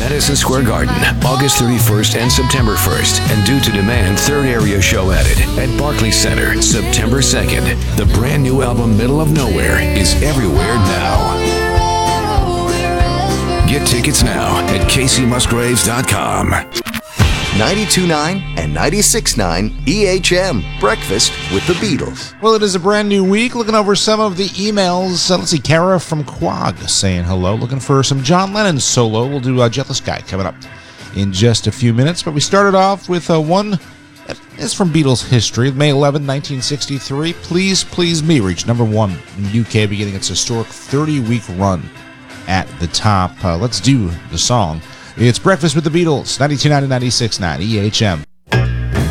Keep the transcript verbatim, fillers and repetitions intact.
Madison Square Garden, August thirty-first and September first. And due to demand, third area show added. At Barclays Center, September second. The brand new album Middle of Nowhere is everywhere now. Get tickets now at casey musgraves dot com. ninety-two point nine and ninety-six point nine E H M, Breakfast with the Beatles. Well, it is a brand new week. Looking over some of the emails. Uh, let's see, Kara from Quag saying hello. Looking for some John Lennon solo. We'll do uh, Jetless Guy coming up in just a few minutes. But we started off with uh, one that is from Beatles history. May eleventh, nineteen sixty-three. Please, Please Me reached number one in the U K, beginning its historic thirty-week run at the top. Uh, let's do the song. It's Breakfast with the Beatles, ninety-two point nine and ninety-six point nine E H M.